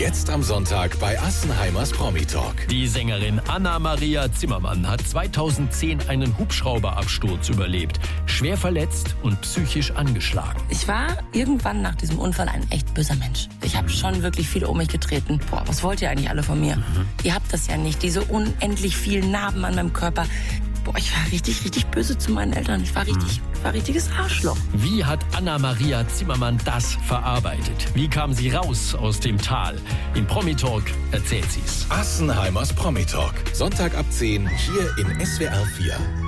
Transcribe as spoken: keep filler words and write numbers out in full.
Jetzt am Sonntag bei Assenheimers Promi-Talk. Die Sängerin Anna-Maria Zimmermann hat zweitausendzehn einen Hubschrauberabsturz überlebt. Schwer verletzt und psychisch angeschlagen. Ich war irgendwann nach diesem Unfall ein echt böser Mensch. Ich habe schon wirklich viel um mich getreten. Boah, was wollt ihr eigentlich alle von mir? Mhm. Ihr habt das ja nicht, diese unendlich vielen Narben an meinem Körper. Boah, ich war richtig, richtig böse zu meinen Eltern. Ich war richtig, ich war richtiges Arschloch. Wie hat Anna-Maria Zimmermann das verarbeitet? Wie kam sie raus aus dem Tal? In Promi-Talk erzählt sie's. Assenheimers Promi-Talk. Sonntag ab zehn hier in S W R vier.